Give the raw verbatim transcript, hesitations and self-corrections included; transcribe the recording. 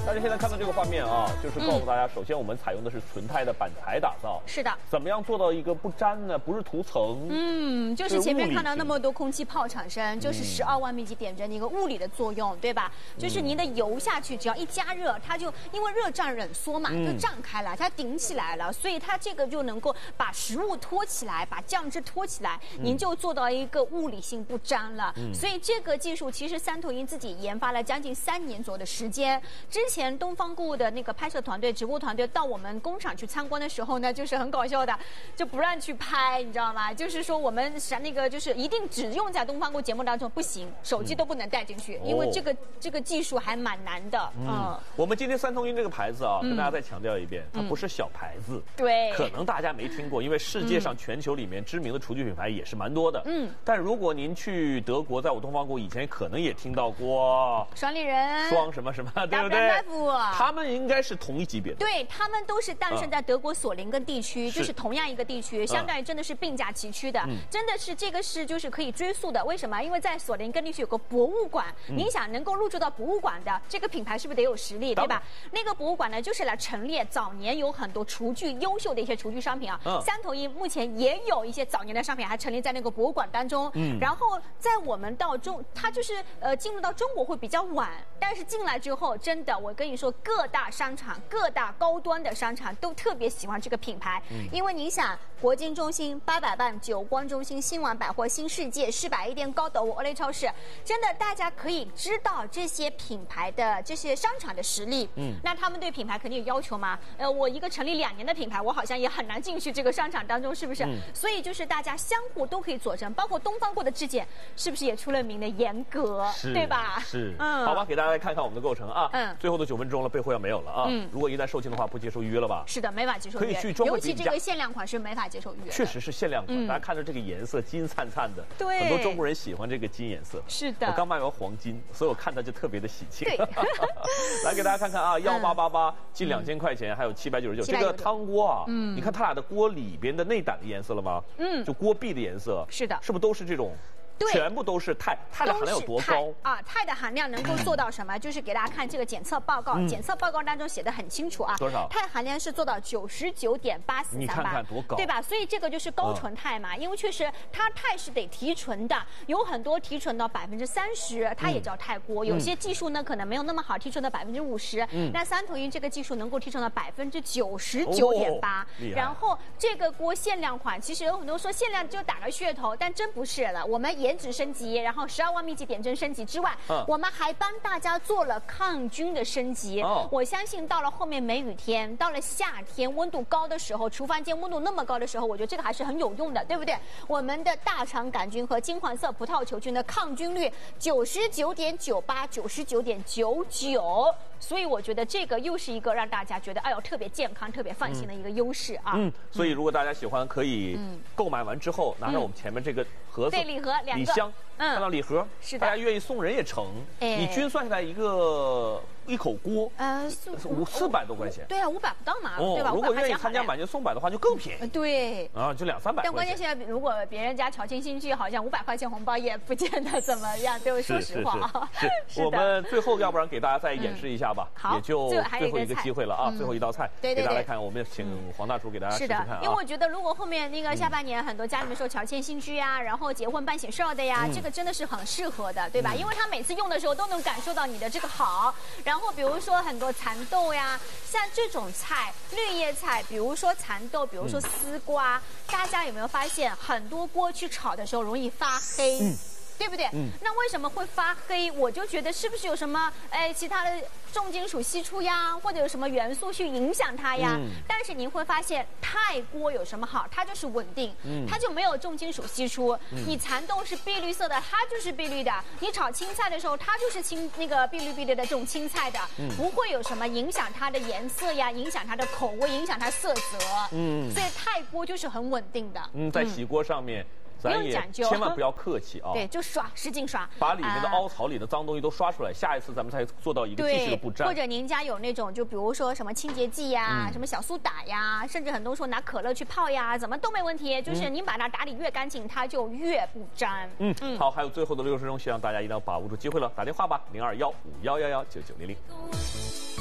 大家现在看到这个画面啊，就是告诉大家，首先我们采用的是纯钛的板材打造。 是的。 怎么样做到一个不粘呢？不是涂层。 嗯，就是前面看到那么多空气炮产生，就是十二万密集点阵的一个物理的作用，对吧？就是您的油下去，只要一加热，它就因为热胀冷缩嘛，就胀开了，它顶起来了，所以它这个就能够把食物托起来，把酱汁托起来，您就做到一个物理性不粘了。所以这个技术其实三头鹰自己研发了将近三年左右的时间。之前东方顾的那个拍摄团队、直播团队到我们工厂去参观的时候呢，就是很搞笑的，就不让去拍，你知道吗？就是说我们那个就是一定只用在东方顾节目当中，不行，手机都不能带进去，因为这个这个技术还蛮难的。嗯， 我们今天三头鹰这个牌子啊，跟大家再强调一遍，它不是小牌子。 对， 可能大家没听过，因为世界上全球里面知名的厨具品牌也是蛮多的。嗯，但如果您去德国，在我东方顾以前可能也听到过双立人、 双什么什么，对不对？他们应该是同一级别的。 对，他们都是诞生在德国索林根地区，就是同样一个地区，相当于真的是并驾齐驱的。真的是这个是就是可以追溯的。为什么？因为在索林根地区有个博物馆，您想能够入驻到博物馆的这个品牌是不是得有实力，对吧？那个博物馆呢，就是来陈列早年有很多厨具优秀的一些厨具商品啊。三头鹰目前也有一些早年的商品还陈列在那个博物馆当中。嗯，然后在我们到中，它就是呃进入到中国会比较晚，但是进来之后，真的我跟你说，各大商场、各大高端的商场都特别喜欢这个品牌，嗯、因为你想，国金中心、八佰伴、久光中心、新丸百货、新世界、世百一店、高德屋、欧莱超市，真的大家可以知道这些品牌的这些商场的实力。嗯，那他们对品牌肯定有要求嘛？呃，我一个成立两年的品牌，我好像也很难进去这个商场当中，是不是？嗯、所以就是大家相互都可以佐证，包括东方顾的质检，是不是也出了名的严格，对吧？ 是，嗯，好吧，给大家来看看我们的构成啊。嗯，最后的九分钟了，备货要没有了啊。嗯，如果一旦售罄的话，不接受预约了吧？ 是的，没法接受预约。 可以去专柜尤其这个限量款是没法接受预约。 确实是限量款，大家看着这个颜色金灿灿的，对，很多中国人喜欢这个金颜色。 是的， 我刚买完黄金，所以我看它就特别的喜庆。对，来给大家看看啊，幺八八八近两千块钱，还有七百九十九。这个汤锅啊，嗯，你看它俩的锅里边的内胆的颜色了吗？嗯，就锅壁的颜色。是的，是不是都是这种？ 对， 全部都是钛，钛的含量有多高啊？钛的含量能够做到什么？就是给大家看这个检测报告，检测报告当中写的很清楚啊。 多少？ 钛含量是做到九十九点八四三八。 你看看多高， 对吧？所以这个就是高纯钛嘛，因为确实它钛是得提纯的，有很多提纯到百分之三十，它也叫钛锅。有些技术呢可能没有那么好，提纯到百分之五十。那三头鹰这个技术能够提纯到百分之九十九点八。然后这个锅限量款，其实有很多说限量就打个噱头，但真不是了。我们颜值升级。然后十二万密集点阵升级之外，嗯、我们还帮大家做了抗菌的升级。哦、我相信到了后面梅雨天，到了夏天温度高的时候，厨房间温度那么高的时候，我觉得这个还是很有用的，对不对？我们的大肠杆菌和金黄色葡萄球菌的抗菌率九十九点九八、九十九点九九，所以我觉得这个又是一个让大家觉得哎呦特别健康、特别放心的一个优势啊。 嗯，所以如果大家喜欢，可以购买完之后拿上我们前面这个盒子， 对，礼盒两个， 礼箱。嗯，看到礼盒， 是的， 大家愿意送人也成。哎，你均算下来一个一口锅，呃，五四百多块钱。 对啊，五百不到嘛，对吧？ 如果愿意参加买件送百的话，就更便宜。 对， 啊，就两三百。 但关键现在，如果别人家乔迁新居，好像五百块钱红包也不见得怎么样，对，说实话啊。 是我们最后要不然给大家再演示一下吧，也就最后一个机会了啊，最后一道菜， 对对对， 给大家来看，我们请黄大厨给大家试试看啊。 因为我觉得，如果后面那个下半年很多家里面说乔迁新居呀，然后结婚办喜事儿的呀，这个真的是很适合的，对吧？因为他每次用的时候都能感受到你的这个好。然后比如说很多蚕豆呀，像这种菜，绿叶菜，比如说蚕豆，比如说丝瓜，大家有没有发现很多锅去炒的时候容易发黑？嗯，对不对？嗯，那为什么会发黑？我就觉得是不是有什么哎其他的重金属析出呀，或者有什么元素去影响它呀？嗯、但是您会发现钛锅有什么好？它就是稳定，嗯、它就没有重金属析出。嗯、你蚕豆是碧绿色的，它就是碧绿的；你炒青菜的时候，它就是青那个碧绿碧绿的这种青菜的，嗯、不会有什么影响它的颜色呀，影响它的口味，影响它色泽。嗯，所以钛锅就是很稳定的。 嗯，在洗锅上面。咱也千万不要客气啊！ 对，就刷，使劲刷， 把里面的凹槽里的脏东西都刷出来。下一次咱们才做到一个继续的不沾。 或者您家有那种，就比如说什么清洁剂呀、嗯、什么小苏打呀，甚至很多说拿可乐去泡呀，怎么都没问题。就是您把它打理越干净，它就越不沾。嗯嗯。好，还有最后的六十分钟，希望大家一定要把握住机会了，打电话吧，零二幺五幺幺幺九九零零。